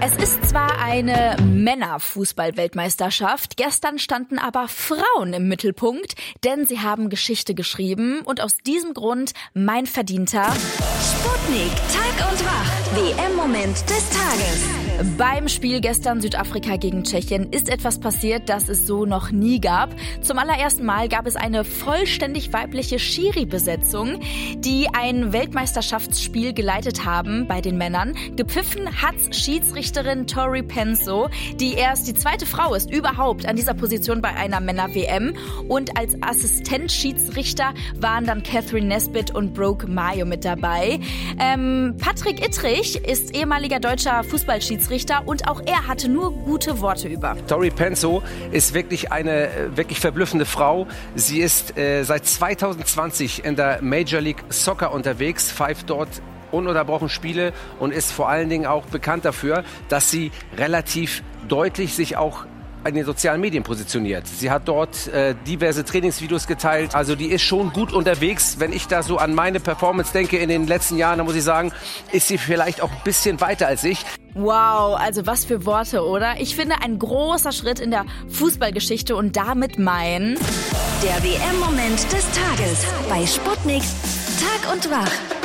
Es ist zwar eine Männerfußball-Weltmeisterschaft, gestern standen aber Frauen im Mittelpunkt, denn sie haben Geschichte geschrieben und aus diesem Grund mein verdienter Sputnik, Tag und Wach, WM-Moment des Tages. Beim Spiel gestern Südafrika gegen Tschechien ist etwas passiert, das es so noch nie gab. Zum allerersten Mal gab es eine vollständig weibliche Schiri-Besetzung, die ein Weltmeisterschaftsspiel geleitet haben bei den Männern. Gepfiffen hat's Schiedsrichterin Tori Penso, die erst die zweite Frau ist überhaupt an dieser Position bei einer Männer-WM. Und als Assistenzschiedsrichter waren dann Catherine Nesbitt und Brooke Mayo mit dabei. Patrick Ittrich ist ehemaliger deutscher Fußballschiedsrichter und auch er hatte nur gute Worte über. Tori Penso ist wirklich eine verblüffende Frau. Sie ist seit 2020 in der Major League Soccer unterwegs, pfeift dort ununterbrochen Spiele und ist vor allen Dingen auch bekannt dafür, dass sie relativ deutlich sich auch in den sozialen Medien positioniert. Sie hat dort diverse Trainingsvideos geteilt. Also die ist schon gut unterwegs. Wenn ich da so an meine Performance denke in den letzten Jahren, dann muss ich sagen, ist sie vielleicht auch ein bisschen weiter als ich. Wow, also was für Worte, oder? Ich finde, ein großer Schritt in der Fußballgeschichte und damit der WM-Moment des Tages bei Sputnik Tag und Wach.